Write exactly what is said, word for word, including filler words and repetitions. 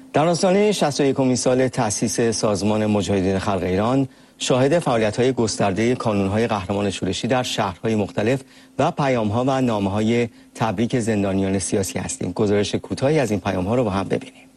در آستانه شصت و یکمین سال تأسیس سازمان مجاهدین خلق ایران شاهد فعالیت‌های گسترده کانون‌های قهرمان شورشی در شهرهای مختلف و پیام‌ها و نامه‌های تبریک زندانیان سیاسی هستیم. گزارش کوتاهی از این پیام‌ها رو با هم ببینیم.